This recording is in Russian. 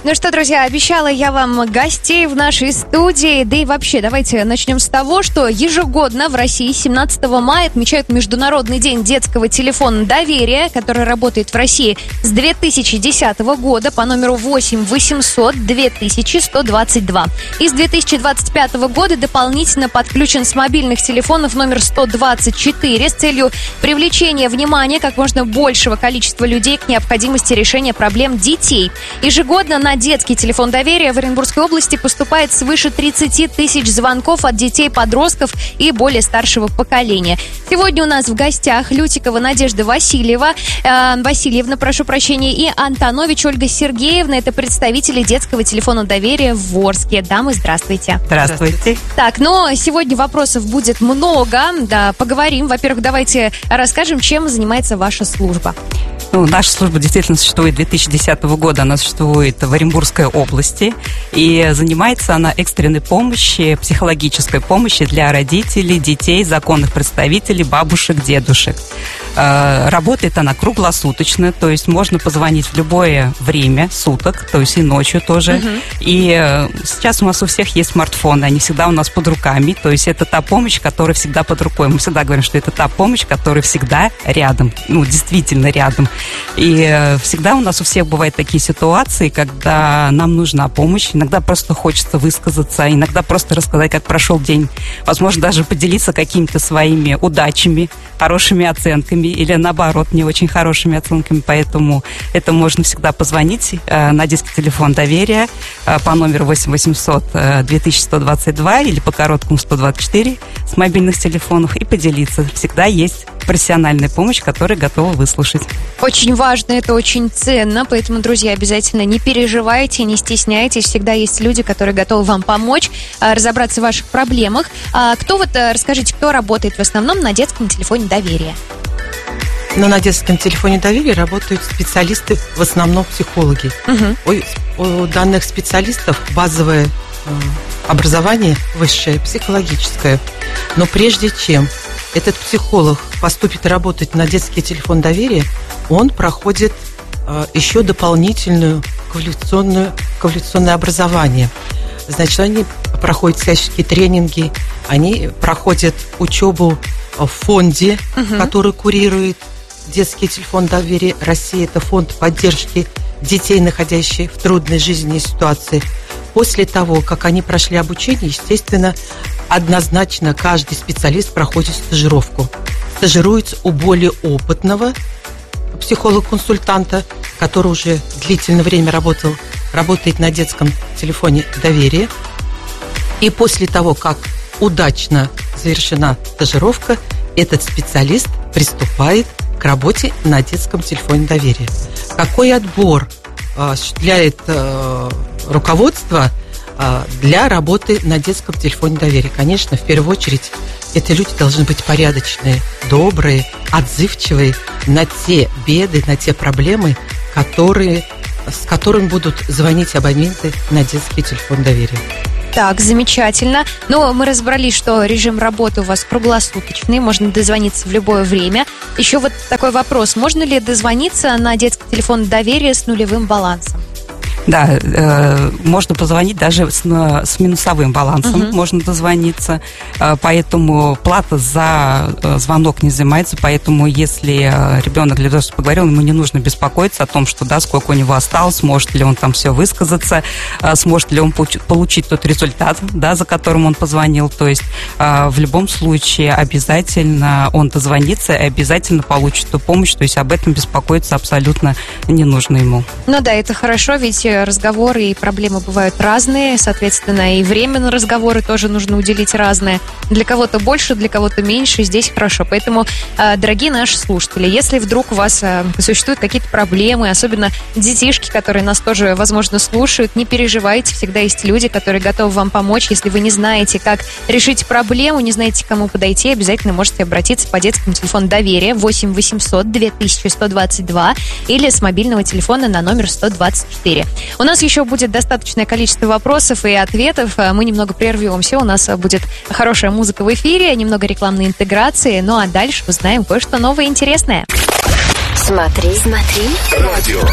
Ну что, друзья, обещала я вам гостей в нашей студии. Да и вообще, давайте начнем с того, что ежегодно в России 17 мая отмечают Международный день детского телефона доверия, который работает в России с 2010 года по номеру 8 800 2122. И с 2025 года дополнительно подключен с мобильных телефонов номер 124 с целью привлечения внимания как можно большего количества людей к необходимости решения проблем детей. Ежегодно на детский телефон доверия в Оренбургской области поступает свыше 30 тысяч звонков от детей-подростков и более старшего поколения. Сегодня у нас в гостях Лютикова Надежда Васильевна, и Антонович Ольга Сергеевна. Это представители детского телефона доверия в Ворске. Дамы, здравствуйте. Здравствуйте. Так, но сегодня вопросов будет много. Да, поговорим. Во-первых, давайте расскажем, чем занимается ваша служба. Наша служба действительно существует с 2010 года. Она существует в Оренбургской области. И занимается она экстренной помощью, психологической помощью для родителей, детей, законных представителей, бабушек, дедушек. Работает она круглосуточно, то есть можно позвонить в любое время суток, то есть и ночью тоже. И сейчас у нас у всех есть смартфоны, они всегда у нас под руками, то есть это та помощь, которая всегда под рукой. Мы всегда говорим, что это та помощь, которая всегда рядом, действительно рядом. И всегда у нас у всех бывают такие ситуации, когда нам нужна помощь, иногда просто хочется высказаться, иногда просто рассказать, как прошел день, возможно, даже поделиться какими-то своими удачами, хорошими оценками или, наоборот, не очень хорошими оценками, поэтому это можно всегда позвонить на детский телефон доверия по номеру 8 800 2122 или по короткому 124 с мобильных телефонов и поделиться. Всегда есть профессиональная помощь, которая готова выслушать. Очень важно, это очень ценно, поэтому, друзья, обязательно не переживайте, не стесняйтесь, всегда есть люди, которые готовы вам помочь разобраться в ваших проблемах. Расскажите, кто работает в основном на детском телефоне доверия? На детском телефоне доверия работают специалисты, в основном психологи. У данных специалистов базовое образование высшее, психологическое. Но прежде чем этот психолог поступит работать на детский телефон доверия, он проходит еще дополнительное квалификационное образование. Значит, они проходят всяческие тренинги, они проходят учебу в фонде, который курирует детский телефон доверия России. Это фонд поддержки детей, находящихся в трудной жизненной ситуации. После того, как они прошли обучение, естественно, однозначно каждый специалист проходит стажировку. Стажируется у более опытного психолога-консультанта, который уже длительное время работает на детском телефоне доверия. И после того, как удачно завершена стажировка, этот специалист приступает к работе на детском телефоне доверия. Какой отбор осуществляет руководство для работы на детском телефоне доверия? Конечно, в первую очередь, это люди должны быть порядочные, добрые, отзывчивые на те беды, на те проблемы, с которыми будут звонить абоненты на детский телефон доверия. Так, замечательно. Мы разобрались, что режим работы у вас круглосуточный, можно дозвониться в любое время. Еще вот такой вопрос. Можно ли дозвониться на детский телефон доверия с нулевым балансом? Да, можно позвонить даже с минусовым балансом, можно дозвониться, поэтому плата за звонок не взимается, поэтому если ребенок для того, чтобы поговорил, ему не нужно беспокоиться о том, что сколько у него осталось, сможет ли он там все высказаться, сможет ли он получить тот результат, за которым он позвонил, то есть в любом случае обязательно он дозвонится и обязательно получит ту помощь, то есть об этом беспокоиться абсолютно не нужно ему. Да, это хорошо, ведь разговоры и проблемы бывают разные, соответственно, и время на разговоры тоже нужно уделить разное. Для кого-то больше, для кого-то меньше, здесь хорошо. Поэтому, дорогие наши слушатели, если вдруг у вас существуют какие-то проблемы, особенно детишки, которые нас тоже, возможно, слушают, не переживайте, всегда есть люди, которые готовы вам помочь. Если вы не знаете, как решить проблему, не знаете, к кому подойти, обязательно можете обратиться по детскому телефону доверия 8 800 2122 или с мобильного телефона на номер 124. У нас еще будет достаточное количество вопросов и ответов. Мы немного прервемся. У нас будет хорошая музыка в эфире, немного рекламной интеграции. Ну а дальше узнаем кое-что новое и интересное. Смотри. Радио.